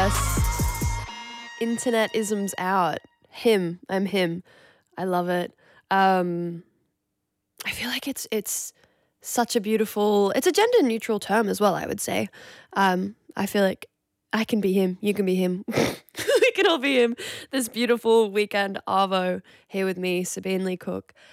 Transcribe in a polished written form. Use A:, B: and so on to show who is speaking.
A: Yes. Internet isms out. Him. I'm him. I love it. I feel like it's such a beautiful, it's a gender neutral term as well, I would say. I feel like I can be him, you can be him. We can all be him. This beautiful weekend arvo here with me, Sabine Lee Cook.